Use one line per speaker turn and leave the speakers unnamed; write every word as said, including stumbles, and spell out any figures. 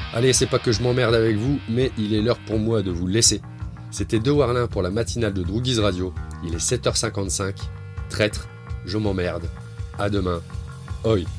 Allez, c'est pas que je m'emmerde avec vous, mais il est l'heure pour moi de vous laisser. C'était De Warlin pour la matinale de Droogies Radio. Il est sept heures cinquante-cinq. Traître, je m'emmerde. À demain. Oi.